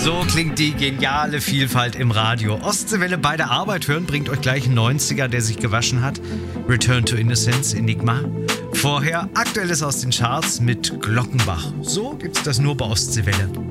So klingt die geniale Vielfalt im Radio. Ostseewelle bei der Arbeit hören bringt euch gleich einen 90er, der sich gewaschen hat. Return to Innocence, Enigma. Vorher Aktuelles aus den Charts mit Glockenbach. So gibt's das nur bei Ostseewelle.